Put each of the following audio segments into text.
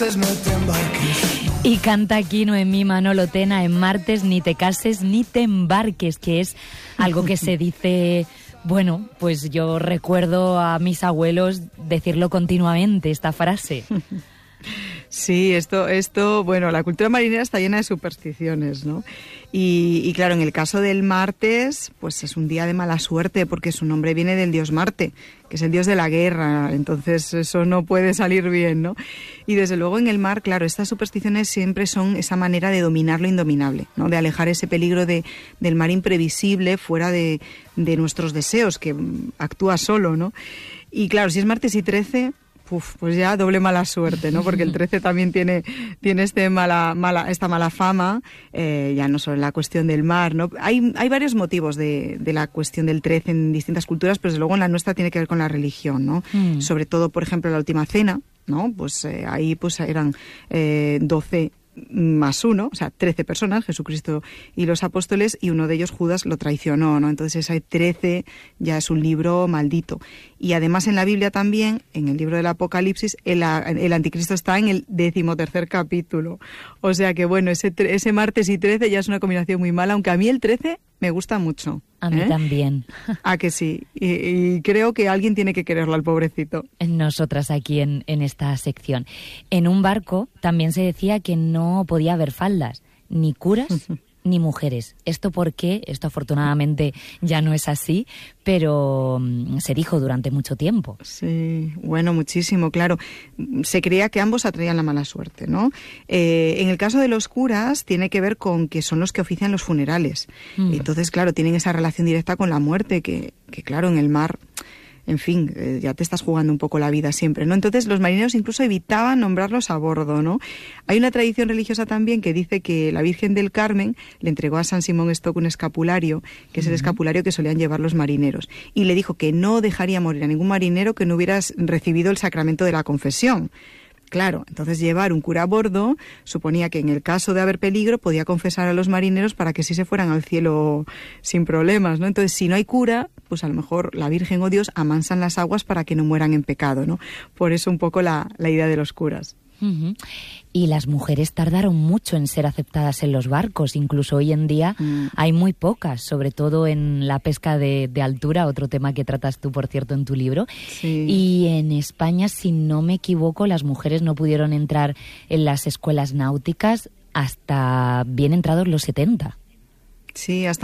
No te embarques. Y canta aquí Noemí Manolo Tena en Martes, ni te cases ni te embarques, que es algo que se dice, bueno, pues yo recuerdo a mis abuelos decirlo continuamente, esta frase. Sí, esto, bueno, la cultura marinera está llena de supersticiones, ¿no? Y claro, en el caso del martes, pues es un día de mala suerte porque su nombre viene del dios Marte, que es el dios de la guerra, entonces eso no puede salir bien, ¿no? Y desde luego en el mar, claro, estas supersticiones siempre son esa manera de dominar lo indominable, ¿no? De alejar ese peligro del mar imprevisible fuera de nuestros deseos, que actúa solo, ¿no? Y claro, si es martes y 13... pues ya doble mala suerte, ¿no? Porque el 13 también tiene esta mala fama, ya no solo en la cuestión del mar, ¿no? Hay varios motivos de la cuestión del 13 en distintas culturas, pero desde luego en la nuestra tiene que ver con la religión, ¿no? Sobre todo, por ejemplo, la última cena, ¿no? Pues ahí pues eran 12 más 1, o sea, 13 personas, Jesucristo y los apóstoles, y uno de ellos, Judas, lo traicionó, ¿no? Entonces ese 13 ya es un libro maldito. Y además en la Biblia también, en el libro del Apocalipsis, el anticristo está en el 13º capítulo. O sea que bueno, ese martes y 13 ya es una combinación muy mala, aunque a mí el 13 me gusta mucho. A mí también. ¿A que sí? Y creo que alguien tiene que quererlo al pobrecito. Nosotras aquí en esta sección. En un barco también se decía que no podía haber faldas, ni curas ni mujeres. ¿Esto por qué? Esto afortunadamente ya no es así, pero se dijo durante mucho tiempo. Sí, bueno, muchísimo, claro. Se creía que ambos atraían la mala suerte, ¿no? En el caso de los curas tiene que ver con que son los que ofician los funerales. Entonces, claro, tienen esa relación directa con la muerte que claro, en el mar... En fin, ya te estás jugando un poco la vida siempre, ¿no? Entonces los marineros incluso evitaban nombrarlos a bordo, ¿no? Hay una tradición religiosa también que dice que la Virgen del Carmen le entregó a San Simón Stock un escapulario, que es el escapulario que solían llevar los marineros, y le dijo que no dejaría morir a ningún marinero que no hubiera recibido el sacramento de la confesión. Claro, entonces llevar un cura a bordo suponía que en el caso de haber peligro podía confesar a los marineros para que sí se fueran al cielo sin problemas, ¿no? Entonces, si no hay cura, pues a lo mejor la Virgen o Dios amansan las aguas para que no mueran en pecado, ¿no? Por eso un poco la idea de los curas. Y las mujeres tardaron mucho en ser aceptadas en los barcos, incluso hoy en día hay muy pocas, sobre todo en la pesca de altura, otro tema que tratas tú, por cierto, en tu libro. Sí. Y en España, si no me equivoco, las mujeres no pudieron entrar en las escuelas náuticas hasta bien entrados los 70. Sí, hasta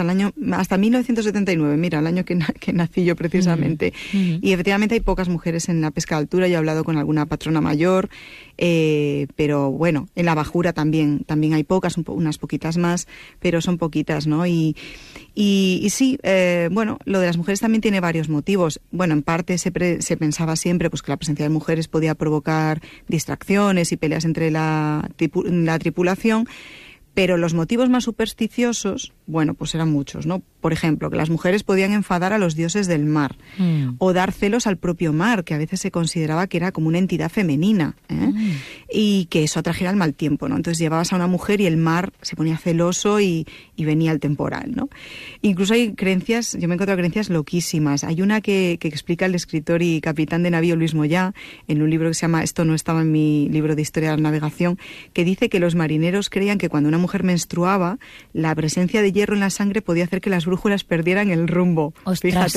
1979, mira, el año que nací yo precisamente. Y efectivamente hay pocas mujeres en la pesca de altura. Yo he hablado con alguna patrona mayor, pero bueno, en la bajura también hay pocas, unas poquitas más, pero son poquitas, ¿no? Y sí, bueno, lo de las mujeres también tiene varios motivos. Bueno, en parte se pensaba siempre pues que la presencia de mujeres podía provocar distracciones y peleas entre la tripulación. Pero los motivos más supersticiosos, bueno, pues eran muchos, ¿no? Por ejemplo, que las mujeres podían enfadar a los dioses del mar o dar celos al propio mar, que a veces se consideraba que era como una entidad femenina, y que eso atrajera el mal tiempo, ¿no? Entonces llevabas a una mujer y el mar se ponía celoso y venía el temporal, ¿no? Incluso hay creencias, yo me he encontrado creencias loquísimas. Hay una que explica el escritor y capitán de navío Luis Moyá en un libro que se llama Esto no estaba en mi libro de historia de la navegación, que dice que los marineros creían que cuando una mujer menstruaba, la presencia de hierro en la sangre podía hacer que las brújulas perdieran el rumbo. ¡Ostras!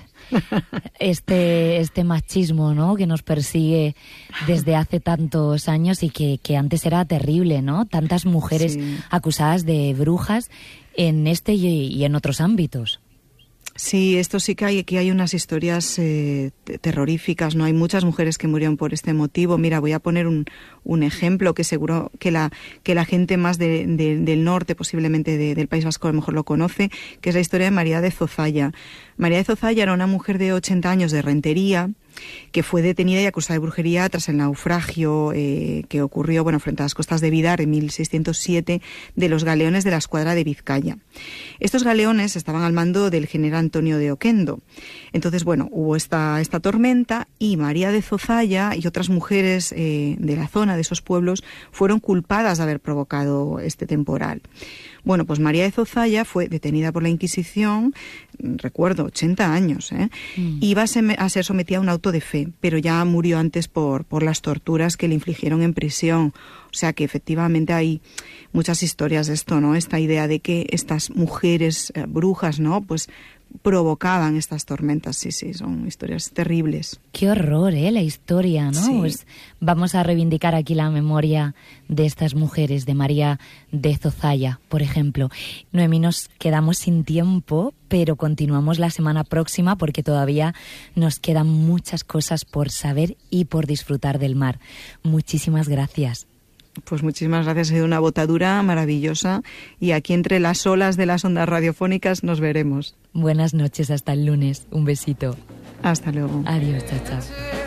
Fíjate. Este machismo, ¿no?, que nos persigue desde hace tantos años y que antes era terrible, ¿no? Tantas mujeres acusadas de brujas en este y en otros ámbitos. Sí, esto sí que hay unas historias terroríficas, ¿no? Hay muchas mujeres que murieron por este motivo. Mira, voy a poner un ejemplo que seguro que la gente más del norte, posiblemente del País Vasco, a lo mejor lo conoce, que es la historia de María de Zozaya. María de Zozaya era una mujer de 80 años de Rentería, que fue detenida y acusada de brujería tras el naufragio que ocurrió, bueno, frente a las costas de Bidar en 1607 de los galeones de la escuadra de Vizcaya. Estos galeones estaban al mando del general Antonio de Oquendo. Entonces, bueno, hubo esta tormenta y María de Zozaya y otras mujeres de la zona, de esos pueblos, fueron culpadas de haber provocado este temporal. Bueno, pues María de Zozaya fue detenida por la Inquisición, recuerdo, 80 años, iba a ser sometida a una muerto de fe, pero ya murió antes por las torturas que le infligieron en prisión. O sea que efectivamente hay muchas historias de esto, ¿no? Esta idea de que estas mujeres brujas, ¿no? Pues provocaban estas tormentas. Sí, son historias terribles. Qué horror, la historia, ¿no? Sí. Pues vamos a reivindicar aquí la memoria de estas mujeres, de María de Zozaya, por ejemplo. Noemí, nos quedamos sin tiempo, pero continuamos la semana próxima porque todavía nos quedan muchas cosas por saber y por disfrutar del mar. Muchísimas gracias. Pues muchísimas gracias, ha sido una botadura maravillosa y aquí entre las olas de las ondas radiofónicas nos veremos. Buenas noches, hasta el lunes. Un besito. Hasta luego. Adiós, chao, chao.